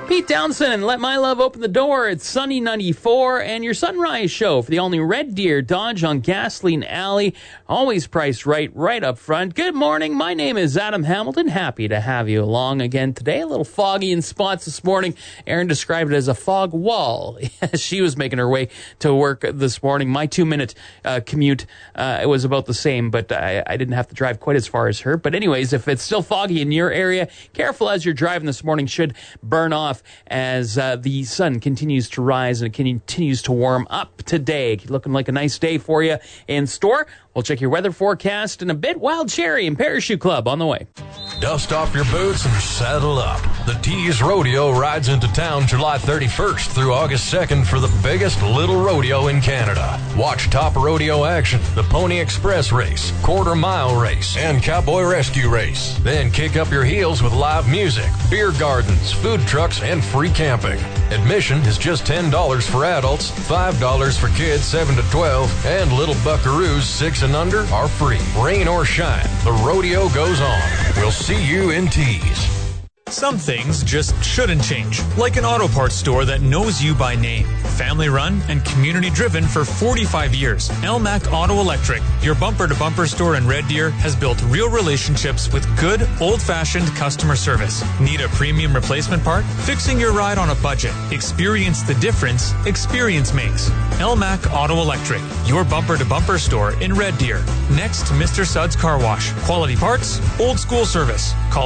Pete Townsend, Let My Love Open the Door. It's Sunny 94 and your Sunrise Show for the all-new Red Deer Dodge on Gasoline Alley. Always priced right up front. Good morning. My name is Adam Hamilton. Happy to have you along again today. A little foggy in spots this morning. Erin described it as a fog wall as she was making her way to work this morning. My 2-minute commute it was about the same, but I didn't have to drive quite as far as her. But anyways, if it's still foggy in your area, careful as you're driving this morning. Should burn off as the sun continues to rise and it continues to warm up today. Looking like a nice day for you in store. We'll check your weather forecast in a bit. Wild Cherry and Parachute Club on the way. Dust off your boots and saddle up. The Tees Rodeo rides into town July 31st through August 2nd for the biggest little rodeo in Canada. Watch top rodeo action, the Pony Express race, quarter-mile race, and cowboy rescue race. Then kick up your heels with live music, beer gardens, food trucks, and free camping. Admission is just $10 for adults, $5 for kids 7 to 12, and little buckaroos 6 and under are free. Rain or shine, the rodeo goes on. We'll see you in Tees. Some things just shouldn't change, like an auto parts store that knows you by name. Family run and community driven for 45 years. Elmac Auto Electric, your bumper-to-bumper store in Red Deer, has built real relationships with good, old-fashioned customer service. Need a premium replacement part? Fixing your ride on a budget. Experience the difference experience makes. Elmac Auto Electric, your bumper-to-bumper store in Red Deer. Next to Mr. Suds Car Wash. Quality parts, old school service. Call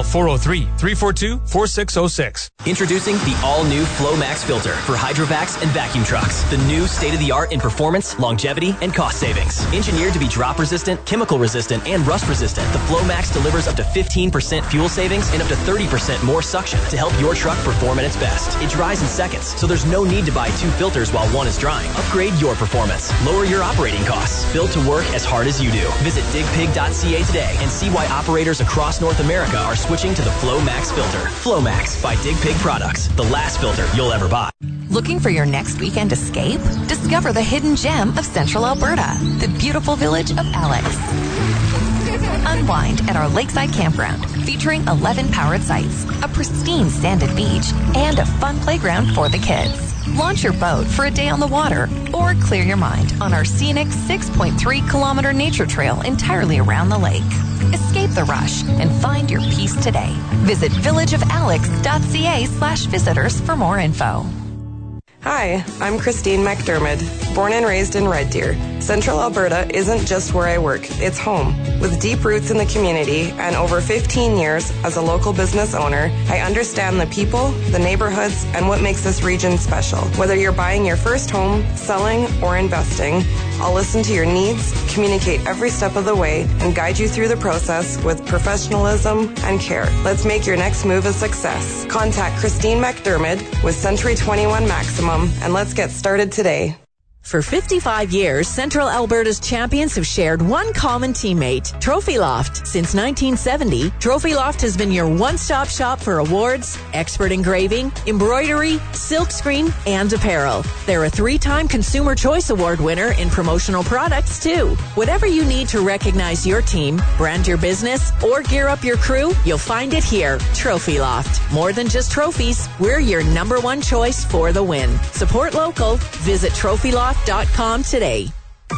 403-342-4606. Introducing the all-new FlowMax filter for hydrovacs and vacuum trucks. The new state-of-the-art in performance, longevity, and cost savings. Engineered to be drop-resistant, chemical-resistant, and rust-resistant, the FlowMax delivers up to 15% fuel savings and up to 30% more suction to help your truck perform at its best. It dries in seconds, so there's no need to buy 2 filters while one is drying. Upgrade your performance. Lower your operating costs. Built to work as hard as you do. Visit digpig.ca today and see why operators across North America are switching to the FlowMax filter. FlowMax by Dig Pig Products, the last filter you'll ever buy. Looking for your next weekend escape? Discover the hidden gem of Central Alberta, the beautiful village of Alex. Unwind at our lakeside campground, featuring 11 powered sites, a pristine sanded beach, and a fun playground for the kids. Launch your boat for a day on the water, or clear your mind on our scenic 6.3-kilometer nature trail entirely around the lake. Escape the rush and find your peace today. Visit villageofalex.ca/visitors for more info. Hi, I'm Christine McDermott, born and raised in Red Deer. Central Alberta isn't just where I work, it's home. With deep roots in the community and over 15 years as a local business owner, I understand the people, the neighborhoods, and what makes this region special. Whether you're buying your first home, selling, or investing, I'll listen to your needs, communicate every step of the way, and guide you through the process with professionalism and care. Let's make your next move a success. Contact Christine McDermott with Century 21 Maximum, and let's get started today. For 55 years, Central Alberta's champions have shared one common teammate, Trophy Loft. Since 1970, Trophy Loft has been your one-stop shop for awards, expert engraving, embroidery, silkscreen, and apparel. They're a 3-time Consumer Choice Award winner in promotional products, too. Whatever you need to recognize your team, brand your business, or gear up your crew, you'll find it here, Trophy Loft. More than just trophies, we're your number one choice for the win. Support local. Visit trophyloft.com today.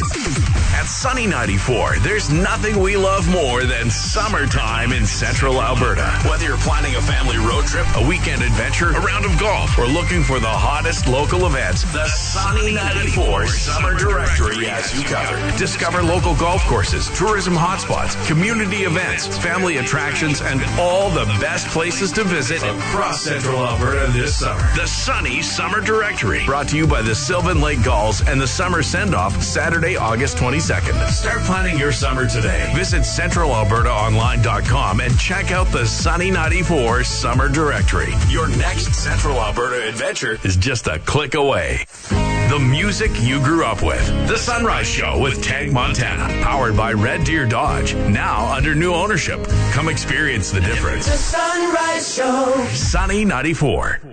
At Sunny 94, there's nothing we love more than summertime in Central Alberta. Whether you're planning a family road trip, a weekend adventure, a round of golf, or looking for the hottest local events, the Sunny 94 Summer Directory has you covered. Discover local golf courses, tourism hotspots, community events, family attractions, and all the best places to visit across Central Alberta this summer. The Sunny Summer Directory, brought to you by the Sylvan Lake Gulls and the Summer Send-Off, Saturday, August 22nd. Start planning your summer today. Visit CentralAlbertaOnline.com and check out the Sunny 94 Summer Directory. Your next Central Alberta adventure is just a click away. The music you grew up with. The Sunrise Show with Tag Montana. Powered by Red Deer Dodge. Now under new ownership. Come experience the difference. The Sunrise Show. Sunny 94.